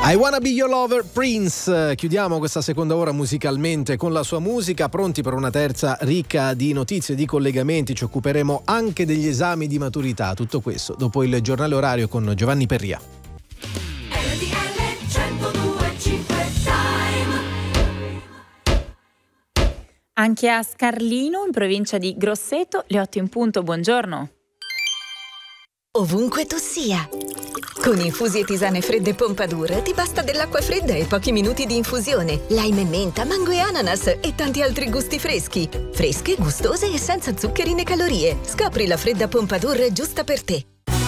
I Wanna Be Your Lover, Prince. Chiudiamo questa seconda ora musicalmente con la sua musica, pronti per una terza ricca di notizie, di collegamenti. Ci occuperemo anche degli esami di maturità. Tutto questo dopo il giornale orario con Giovanni Perria. Anche a Scarlino, in provincia di Grosseto, le 8 in punto. Buongiorno. Ovunque tu sia. Con infusi e tisane fredde Pompadour ti basta dell'acqua fredda e pochi minuti di infusione. Lime e menta, mango e ananas e tanti altri gusti freschi. Fresche, gustose e senza zuccheri né calorie. Scopri la fredda Pompadour giusta per te.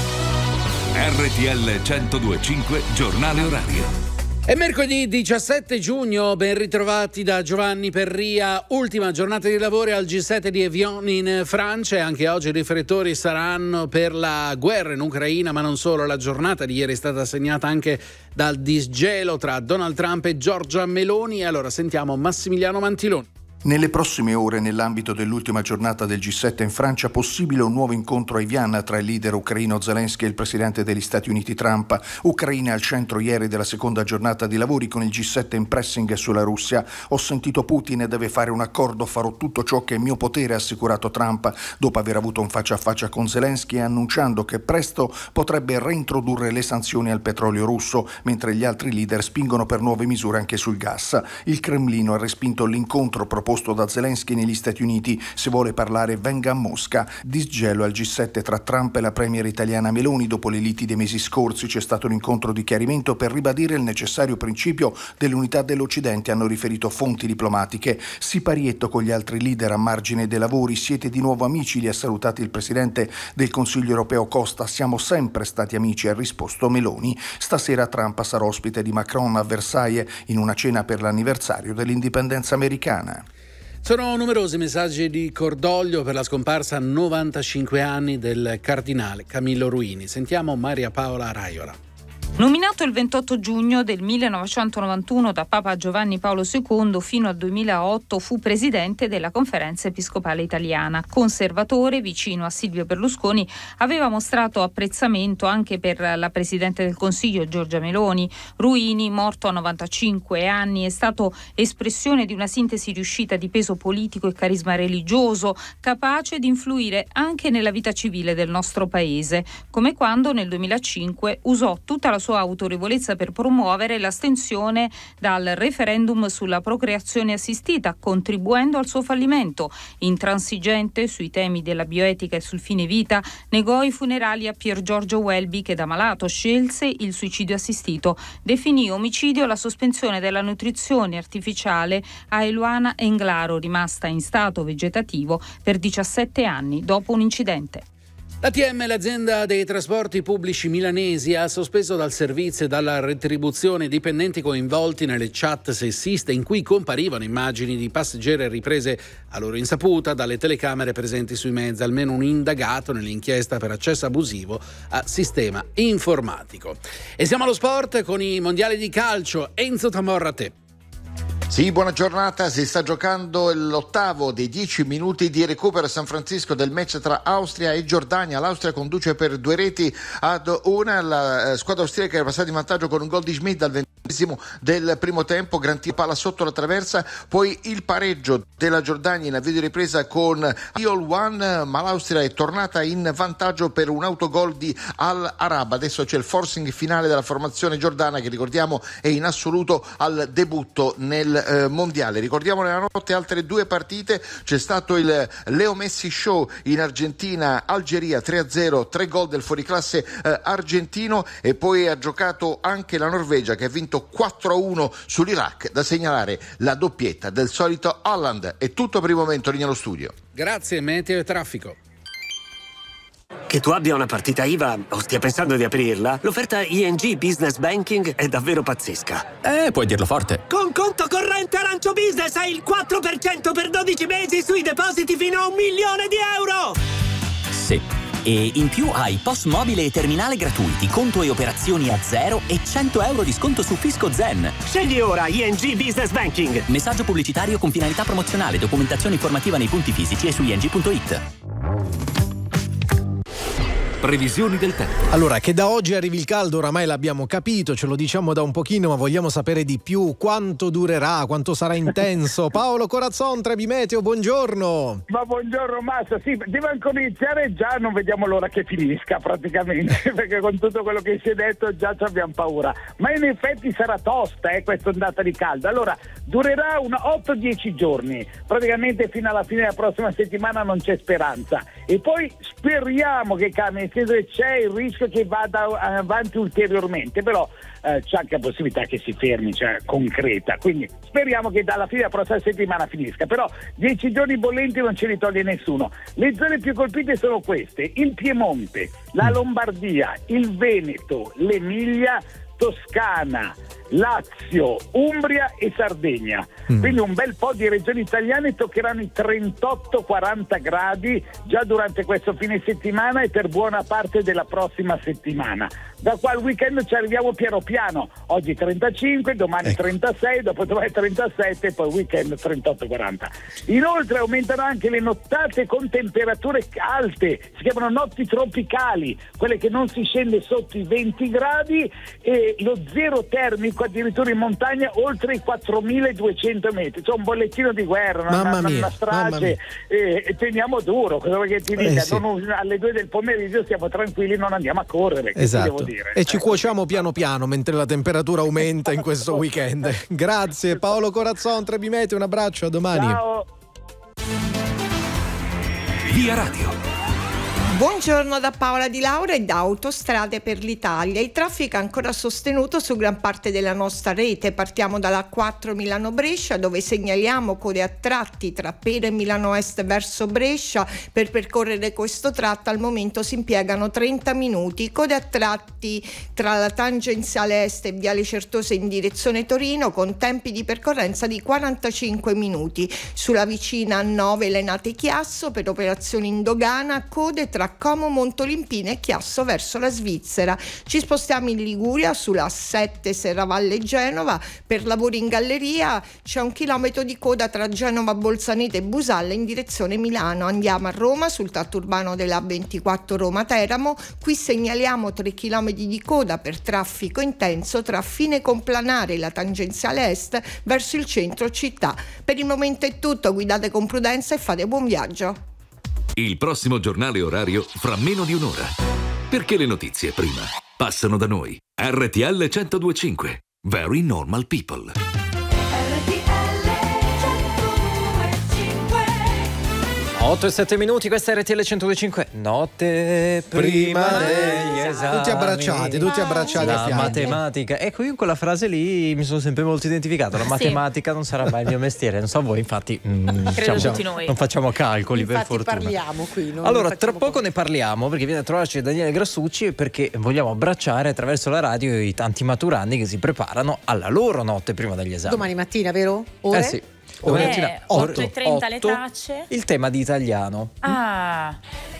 RTL 102.5 Giornale orario. È mercoledì 17 giugno, ben ritrovati da Giovanni Perria. Ultima giornata di lavoro al G7 di Evian in Francia e anche oggi i riflettori saranno per la guerra in Ucraina, ma non solo. La giornata di ieri è stata segnata anche dal disgelo tra Donald Trump e Giorgia Meloni. E allora sentiamo Massimiliano Mantiloni. Nelle prossime ore, nell'ambito dell'ultima giornata del G7 in Francia, possibile un nuovo incontro a Evian tra il leader ucraino Zelensky e il presidente degli Stati Uniti Trump. Ucraina al centro ieri della seconda giornata di lavori con il G7 in pressing sulla Russia. Ho sentito Putin, deve fare un accordo, farò tutto ciò che è in mio potere, ha assicurato Trump, dopo aver avuto un faccia a faccia con Zelensky, annunciando che presto potrebbe reintrodurre le sanzioni al petrolio russo, mentre gli altri leader spingono per nuove misure anche sul gas. Il Cremlino ha respinto l'incontro proposto da Zelensky negli Stati Uniti. Se vuole parlare venga a Mosca. Disgelo al G7 tra Trump e la premier italiana Meloni. Dopo le liti dei mesi scorsi c'è stato un incontro di chiarimento per ribadire il necessario principio dell'unità dell'Occidente, hanno riferito fonti diplomatiche. Siparietto con gli altri leader a margine dei lavori. Siete di nuovo amici? Li ha salutati il presidente del Consiglio europeo Costa. Siamo sempre stati amici, ha risposto Meloni. Stasera Trump sarà ospite di Macron a Versailles in una cena per l'anniversario dell'indipendenza americana. Sono numerosi messaggi di cordoglio per la scomparsa a 95 anni del cardinale Camillo Ruini. Sentiamo Maria Paola Raiola. Nominato il 28 giugno del 1991 da Papa Giovanni Paolo II, fino al 2008 fu presidente della Conferenza Episcopale Italiana. Conservatore, vicino a Silvio Berlusconi, aveva mostrato apprezzamento anche per la Presidente del Consiglio Giorgia Meloni. Ruini, morto a 95 anni, è stato espressione di una sintesi riuscita di peso politico e carisma religioso, capace di influire anche nella vita civile del nostro Paese, come quando nel 2005 usò tutta la sua autorevolezza per promuovere l'astensione dal referendum sulla procreazione assistita, contribuendo al suo fallimento. Intransigente sui temi della bioetica e sul fine vita, negò i funerali a Pier Giorgio Welby, che da malato scelse il suicidio assistito. Definì omicidio la sospensione della nutrizione artificiale a Eluana Englaro, rimasta in stato vegetativo per 17 anni dopo un incidente. L'ATM, l'azienda dei trasporti pubblici milanesi, ha sospeso dal servizio e dalla retribuzione i dipendenti coinvolti nelle chat sessiste in cui comparivano immagini di passeggeri riprese a loro insaputa dalle telecamere presenti sui mezzi. Almeno un indagato nell'inchiesta per accesso abusivo a sistema informatico. E siamo allo sport con i mondiali di calcio. Enzo Tamorra, a te. Sì, buona giornata. Si sta giocando l'ottavo dei 10 minuti di recupero a San Francisco del match tra Austria e Giordania. L'Austria conduce per 2-1. La squadra austriaca è passata in vantaggio con un gol di Schmidt dal 20esimo del primo tempo. Gran tiro, palla sotto la traversa, poi il pareggio della Giordania in avvio di ripresa con Iol One, ma l'Austria è tornata in vantaggio per un autogol di Al-Arab. Adesso c'è il forcing finale della formazione giordana, che ricordiamo è in assoluto al debutto nel mondiale. Ricordiamo nella notte altre due partite. C'è stato il Leo Messi Show in Argentina, Algeria 3-0, 3 gol del fuoriclasse argentino, e poi ha giocato anche la Norvegia, che ha vinto 4-1 sull'Iraq. Da segnalare la doppietta del solito Haaland. È tutto per il momento, linea allo studio. Grazie. Meteo e traffico. Che tu abbia una partita IVA o stia pensando di aprirla, l'offerta ING Business Banking è davvero pazzesca. Puoi dirlo forte. Con conto corrente Arancio Business hai il 4% per 12 mesi sui depositi fino a €1 milione. Sì. E in più hai POS mobile e terminale gratuiti, conto e operazioni a zero e €100 di sconto su Fisco Zen. Scegli ora ING Business Banking. Messaggio pubblicitario con finalità promozionale. Documentazione informativa nei punti fisici e su ing.it. Previsioni del tempo. Allora, che da oggi arrivi il caldo oramai l'abbiamo capito, ce lo diciamo da un pochino, ma vogliamo sapere di più. Quanto durerà, quanto sarà intenso? Paolo Corazzon, Trebimeteo, buongiorno. Ma buongiorno Massa, sì, deve ancora iniziare, già non vediamo l'ora che finisca praticamente, perché con tutto quello che si è detto già abbiamo paura. Ma in effetti sarà tosta questa ondata di caldo. Allora, durerà 8-10 giorni, praticamente fino alla fine della prossima settimana non c'è speranza. E poi speriamo che cambi, nel senso che c'è il rischio che vada avanti ulteriormente, però c'è anche la possibilità che si fermi, cioè concreta. Quindi speriamo che dalla fine della prossima settimana finisca, però 10 giorni bollenti non ce li toglie nessuno. Le zone più colpite sono queste: il Piemonte, la Lombardia, il Veneto, l'Emilia, Toscana, Lazio, Umbria e Sardegna. Quindi un bel po' di regioni italiane toccheranno i 38-40 gradi già durante questo fine settimana e per buona parte della prossima settimana. Da qua al weekend ci arriviamo piano piano, oggi 35, domani 36, dopodomani 37 e poi weekend 38-40. Inoltre aumentano anche le nottate con temperature alte, si chiamano notti tropicali, quelle che non si scende sotto i 20 gradi, e lo zero termico addirittura in montagna oltre i 4.200 metri. C'è un bollettino di guerra, una strage, e teniamo duro, quello che ti dica, alle 2 del pomeriggio stiamo tranquilli, non andiamo a correre, esatto. Devo dire. E ci cuociamo piano piano mentre la temperatura aumenta in questo weekend. Grazie Paolo Corazzon, Trebimeteo, un abbraccio, a domani. Ciao. Via Radio. Buongiorno da Paola Di Laura e da Autostrade per l'Italia. Il traffico è ancora sostenuto su gran parte della nostra rete. Partiamo dalla A4 Milano-Brescia, dove segnaliamo code a tratti tra Pera e Milano Est verso Brescia. Per percorrere questo tratto al momento si impiegano 30 minuti. Code a tratti tra la tangenziale est e Viale Certosa in direzione Torino, con tempi di percorrenza di 45 minuti. Sulla vicina A9 Lenate-Chiasso, per operazioni in dogana, code tra Como Montolimpino e Chiasso verso la Svizzera. Ci spostiamo in Liguria sulla 7 Serravalle Genova, per lavori in galleria c'è 1 chilometro di coda tra Genova Bolzanete e Busalla in direzione Milano. Andiamo a Roma sul tratto urbano della 24 Roma Teramo, qui segnaliamo 3 chilometri di coda per traffico intenso tra Fine Complanare e la tangenziale est verso il centro città. Per il momento è tutto, guidate con prudenza e fate buon viaggio. Il prossimo giornale orario fra meno di un'ora. Perché le notizie prima passano da noi. RTL 102.5. Very Normal People. 8:07, questa è RTL 102.5. Notte prima degli esami. Tutti abbracciati La a fianco. matematica. Ecco, io in quella frase lì mi sono sempre molto identificato. La matematica non sarà mai il mio mestiere. Non so voi, infatti. Credo tutti noi. Non facciamo calcoli, infatti, per fortuna. Parliamo qui. Allora, tra poco ne parliamo, perché viene a trovarci Daniele Grassucci, perché vogliamo abbracciare attraverso la radio i tanti maturandi che si preparano alla loro notte prima degli esami. Domani mattina, vero? Ore? Sì. 8:30 le tracce. Il tema di italiano.